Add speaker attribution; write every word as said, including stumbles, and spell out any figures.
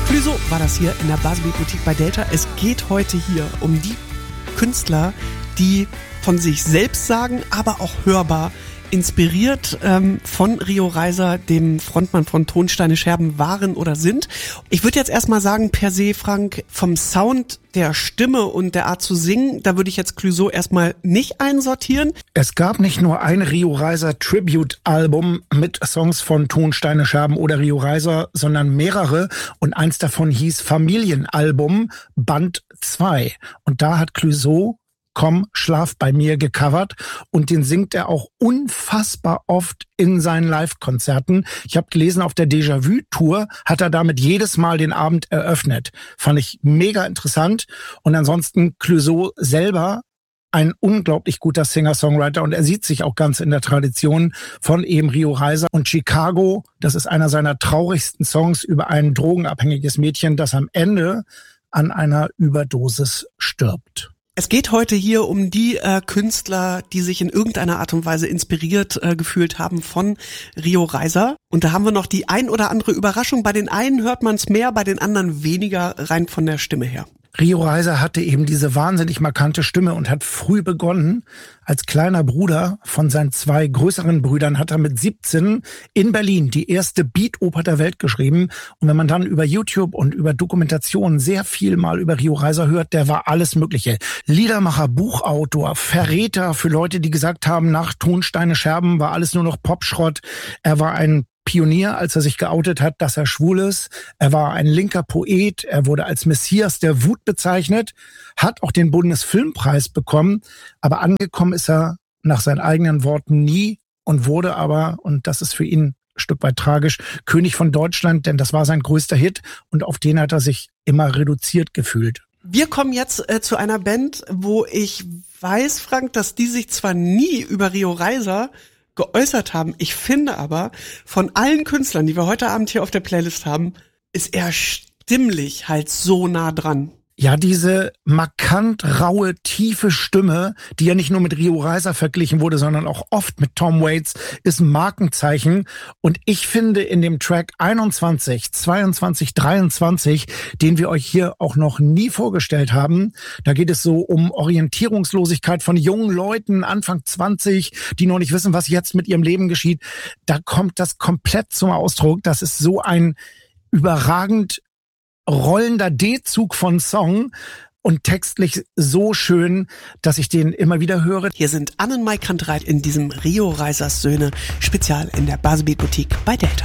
Speaker 1: Clüso war das hier in der Buzzbeat Boutique bei Delta. Es geht heute hier um die Künstler, die von sich selbst sagen, aber auch hörbar inspiriert ähm, von Rio Reiser, dem Frontmann von Tonsteine Scherben, waren oder sind. Ich würde jetzt erstmal sagen, per se, Frank, vom Sound der Stimme und der Art zu singen, da würde ich jetzt Clüso erstmal nicht einsortieren.
Speaker 2: Es gab nicht nur ein Rio Reiser Tribute-Album mit Songs von Tonsteine Scherben oder Rio Reiser, sondern mehrere, und eins davon hieß Familienalbum Band zwei. Und da hat Clüso Komm, schlaf bei mir gecovert, und den singt er auch unfassbar oft in seinen Live-Konzerten. Ich habe gelesen, auf der Déjà-vu-Tour hat er damit jedes Mal den Abend eröffnet. Fand ich mega interessant. Und ansonsten Clüso selber ein unglaublich guter Singer-Songwriter, und er sieht sich auch ganz in der Tradition von eben Rio Reiser. Und Chicago, das ist einer seiner traurigsten Songs über ein drogenabhängiges Mädchen, das am Ende an einer Überdosis stirbt.
Speaker 1: Es geht heute hier um die äh, Künstler, die sich in irgendeiner Art und Weise inspiriert äh, gefühlt haben von Rio Reiser. Und da haben wir noch die ein oder andere Überraschung. Bei den einen hört man es mehr, bei den anderen weniger, rein von der Stimme her.
Speaker 2: Rio Reiser hatte eben diese wahnsinnig markante Stimme und hat früh begonnen. Als kleiner Bruder von seinen zwei größeren Brüdern hat er mit siebzehn in Berlin die erste Beat-Oper der Welt geschrieben. Und wenn man dann über YouTube und über Dokumentationen sehr viel mal über Rio Reiser hört, der war alles Mögliche. Liedermacher, Buchautor, Verräter für Leute, die gesagt haben, nach Tonsteine Scherben war alles nur noch Popschrott. Er war ein Pionier, als er sich geoutet hat, dass er schwul ist. Er war ein linker Poet. Er wurde als Messias der Wut bezeichnet, hat auch den Bundesfilmpreis bekommen. Aber angekommen ist er nach seinen eigenen Worten nie und wurde aber, und das ist für ihn ein Stück weit tragisch, König von Deutschland, denn das war sein größter Hit, und auf den hat er sich immer reduziert gefühlt.
Speaker 1: Wir kommen jetzt äh, zu einer Band, wo ich weiß, Frank, dass die sich zwar nie über Rio Reiser geäußert haben. Ich finde aber, von allen Künstlern, die wir heute Abend hier auf der Playlist haben, ist er stimmlich halt so nah dran.
Speaker 2: Ja, diese markant raue, tiefe Stimme, die ja nicht nur mit Rio Reiser verglichen wurde, sondern auch oft mit Tom Waits, ist ein Markenzeichen. Und ich finde, in dem Track einundzwanzig, zweiundzwanzig, dreiundzwanzig, den wir euch hier auch noch nie vorgestellt haben, da geht es so um Orientierungslosigkeit von jungen Leuten, Anfang zwanzig, die noch nicht wissen, was jetzt mit ihrem Leben geschieht. Da kommt das komplett zum Ausdruck. Das ist so ein überragend rollender D-Zug von Song und textlich so schön, dass ich den immer wieder höre.
Speaker 1: Hier sind Anne und Mike Kantreit in diesem Rio Reisers Söhne Spezial in der Buzzbeat Boutique bei Delta.